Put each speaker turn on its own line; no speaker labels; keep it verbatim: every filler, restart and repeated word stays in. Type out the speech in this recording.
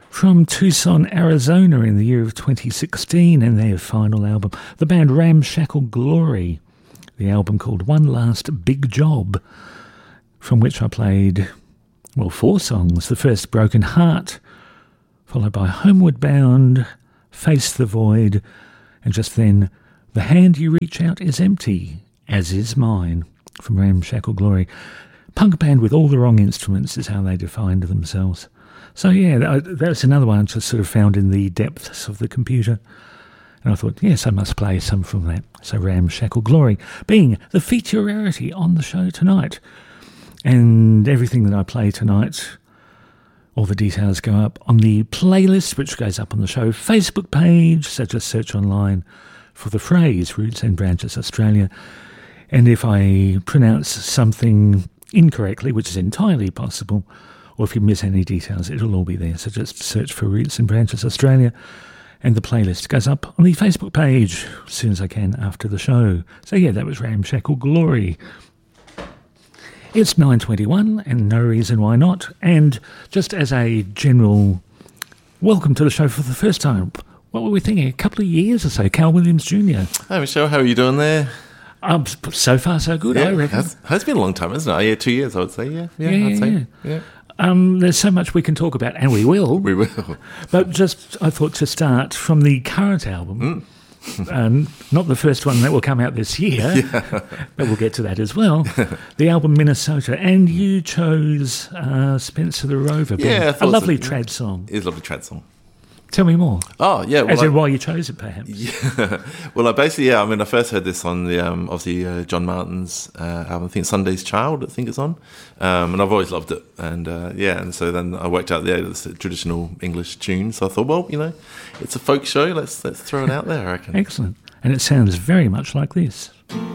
From Tucson, Arizona in the year of twenty sixteen and their final album, the band Ramshackle Glory, the album called One Last Big Job, from which I played, well, four songs. The first, Broken Heart, followed by Homeward Bound, Face the Void, and just then, The Hand You Reach Out Is Empty, As Is Mine, from Ramshackle Glory. Punk band with all the wrong instruments is how they defined themselves. So yeah, that's another one I just sort of found in the depths of the computer. And I thought, yes, I must play some from that. So Ramshackle Glory being the feature rarity on the show tonight. And everything that I play tonight, all the details go up on the playlist, which goes up on the show Facebook page. So just search online for the phrase Roots and Branches Australia. And if I pronounce something incorrectly, which is entirely possible, or if you miss any details, it'll all be there. So just search for Roots and Branches Australia, and the playlist goes up on the Facebook page as soon as I can after the show. So yeah, that was Ramshackle Glory. It's nine twenty-one, and no reason why not. And just as a general welcome to the show for the first time, what were we thinking? A couple of years or so, Cal Williams Junior
Hi, Michelle. How are you doing there?
Um, so far, so good,
yeah,
I reckon.
It has been a long time, isn't it? Yeah, two years, I would say. Yeah, yeah,
yeah
I'd say.
Yeah.
yeah.
Um, there's so much we can talk about, and we will.
We will.
But just, I thought to start from the current album, mm. um, not the first one that will come out this year, yeah. but we'll get to that as well, the album Minnesota, and you chose uh, Spencer the Rover,
yeah,
a lovely
so.
trad song.
It is a lovely trad song.
Tell me more.
Oh, yeah. Well,
As in
I,
why you chose it, perhaps.
Yeah. Well, I basically, yeah, I mean, I first heard this on the, um, obviously, uh, John Martin's uh, album, I think Sunday's Child, I think it's on. Um, and I've always loved it. And, uh, yeah, and so then I worked out, yeah, it's a traditional English tune. So I thought, well, you know, it's a folk show. Let's let's throw it out there, I reckon.
Excellent. And it sounds very much like this.